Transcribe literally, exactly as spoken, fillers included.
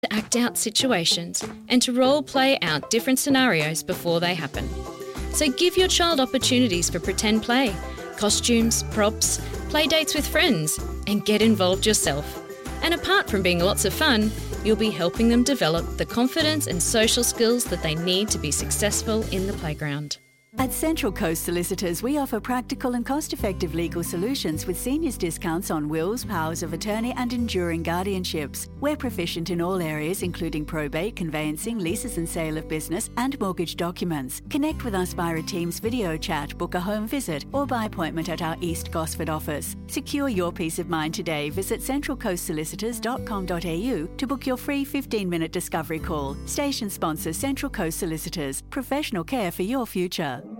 to act out situations and to role play out different scenarios before they happen. So give your child opportunities for pretend play, costumes, props, play dates with friends, and get involved yourself. And apart from being lots of fun, you'll be helping them develop the confidence and social skills that they need to be successful in the playground. At Central Coast Solicitors, we offer practical and cost-effective legal solutions with seniors discounts on wills, powers of attorney and enduring guardianships. We're proficient in all areas including probate, conveyancing, leases and sale of business and mortgage documents. Connect with us via a Teams video chat, book a home visit or by appointment at our East Gosford office. Secure your peace of mind today. Visit central coast solicitors dot com dot a u to book your free fifteen minute discovery call. Station sponsor Central Coast Solicitors. Professional care for your future.